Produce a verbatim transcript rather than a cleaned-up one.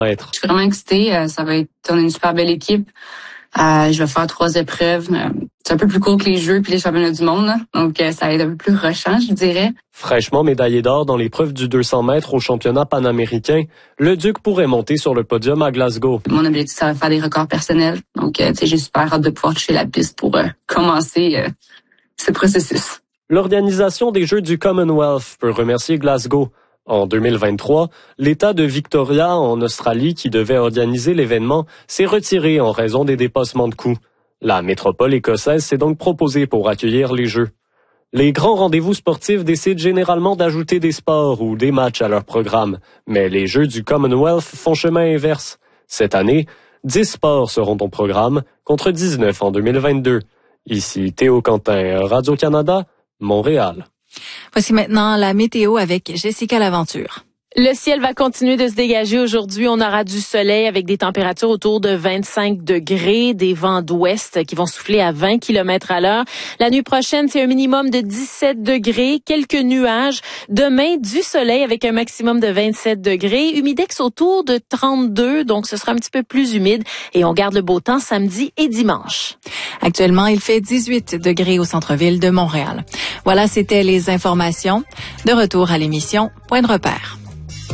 mètres. Je suis vraiment excitée. Euh, ça va être on est une super belle équipe. Euh, je vais faire trois épreuves. Euh, c'est un peu plus court que les Jeux puis les championnats du monde. Là. Donc, euh, ça va être un peu plus rushant, je dirais. Fraîchement médaillé d'or dans l'épreuve du deux cents mètres au championnat panaméricain, le Duc pourrait monter sur le podium à Glasgow. Mon objectif, c'est de faire des records personnels. Donc, euh, tu sais, j'ai super hâte de pouvoir toucher la piste pour euh, commencer euh, ce processus. L'organisation des Jeux du Commonwealth peut remercier Glasgow. En deux mille vingt-trois, l'État de Victoria, en Australie, qui devait organiser l'événement, s'est retiré en raison des dépassements de coûts. La métropole écossaise s'est donc proposée pour accueillir les Jeux. Les grands rendez-vous sportifs décident généralement d'ajouter des sports ou des matchs à leur programme, mais les Jeux du Commonwealth font chemin inverse. Cette année, dix sports seront au programme, contre dix-neuf en deux mille vingt-deux. Ici Théo Quentin, Radio-Canada, Montréal. Voici maintenant la météo avec Jessica Laventure. Le ciel va continuer de se dégager aujourd'hui. On aura du soleil avec des températures autour de vingt-cinq degrés, des vents d'ouest qui vont souffler à vingt kilomètres à l'heure. La nuit prochaine, c'est un minimum de dix-sept degrés, quelques nuages. Demain, du soleil avec un maximum de vingt-sept degrés. Humidex autour de trente-deux, donc ce sera un petit peu plus humide. Et on garde le beau temps samedi et dimanche. Actuellement, il fait dix-huit degrés au centre-ville de Montréal. Voilà, c'était les informations. De retour à l'émission Point de repère.